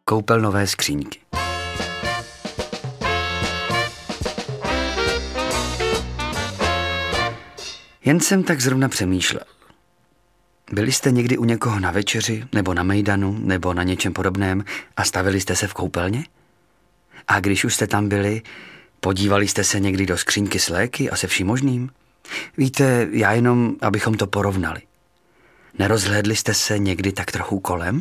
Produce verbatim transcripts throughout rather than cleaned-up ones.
koupelnové skříňky. Jen jsem tak zrovna přemýšlel. Byli jste někdy u někoho na večeři, nebo na mejdanu, nebo na něčem podobném a stavili jste se v koupelně? A když už jste tam byli, podívali jste se někdy do skříňky s léky a se vším možným? Víte, já jenom, abychom to porovnali. Nerozhlédli jste se někdy tak trochu kolem?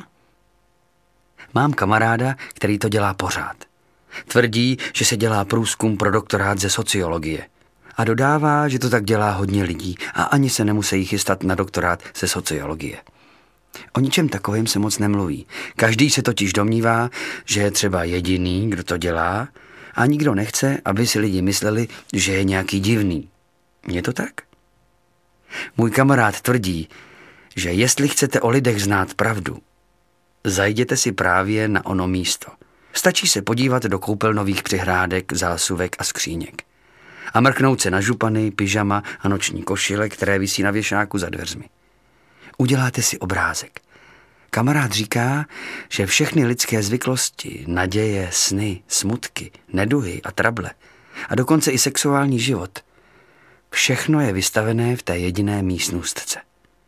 Mám kamaráda, který to dělá pořád. Tvrdí, že se dělá průzkum pro doktorát ze sociologie. A dodává, že to tak dělá hodně lidí a ani se nemusí chystat na doktorát ze sociologie. O ničem takovém se moc nemluví. Každý se totiž domnívá, že je třeba jediný, kdo to dělá, a nikdo nechce, aby si lidi mysleli, že je nějaký divný. Je to tak? Můj kamarád tvrdí, že jestli chcete o lidech znát pravdu, zajděte si právě na ono místo. Stačí se podívat do koupelnových přihrádek, zásuvek a skříněk. A mrknout se na župany, pyžama a noční košile, které visí na věšáku za dveřmi. Uděláte si obrázek. Kamarád říká, že všechny lidské zvyklosti, naděje, sny, smutky, neduhy a trable a dokonce i sexuální život, všechno je vystavené v té jediné místnostce.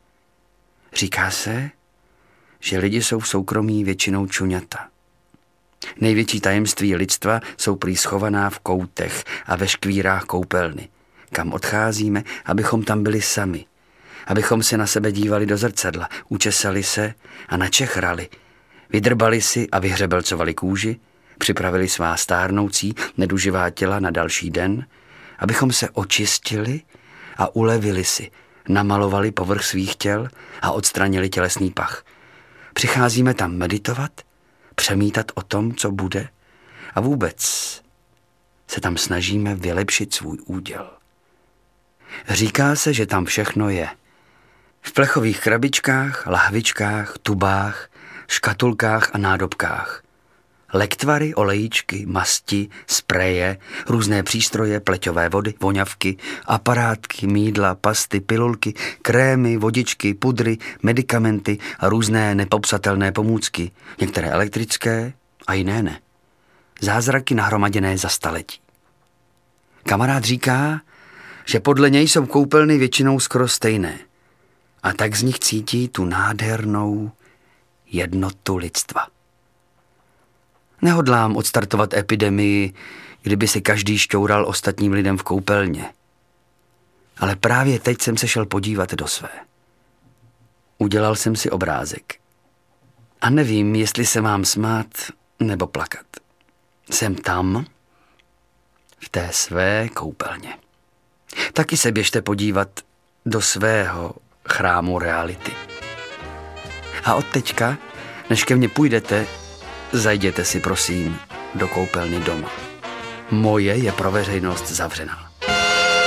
Říká se, že lidi jsou v soukromí většinou čuňata. Největší tajemství lidstva jsou prý schovaná v koutech a ve škvírách koupelny, kam odcházíme, abychom tam byli sami, abychom se na sebe dívali do zrcadla, učesali se a načechrali, vydrbali si a vyhřebelcovali kůži, připravili svá stárnoucí, neduživá těla na další den, abychom se očistili a ulevili si, namalovali povrch svých těl a odstranili tělesný pach. Přicházíme tam meditovat, přemítat o tom, co bude, a vůbec se tam snažíme vylepšit svůj úděl. Říká se, že tam všechno je. V plechových krabičkách, lahvičkách, tubách, škatulkách a nádobkách. Lektvary, olejíčky, masti, spreje, různé přístroje, pleťové vody, voňavky, aparátky, mýdla, pasty, pilulky, krémy, vodičky, pudry, medikamenty a různé nepopsatelné pomůcky, některé elektrické a jiné ne. Zázraky nahromaděné za staletí. Kamarád říká, že podle něj jsou koupelny většinou skoro stejné a tak z nich cítí tu nádhernou jednotu lidstva. Nehodlám odstartovat epidemii, kdyby si každý šťoural ostatním lidem v koupelně. Ale právě teď jsem se šel podívat do své. Udělal jsem si obrázek. A nevím, jestli se mám smát nebo plakat. Jsem tam, v té své koupelně. Taky se běžte podívat do svého chrámu reality. A od teďka, než ke mně půjdete, zajděte si prosím do koupelny doma. Moje je pro veřejnost zavřená.